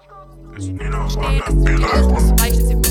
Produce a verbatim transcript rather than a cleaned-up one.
It's, you know, so I, I feel like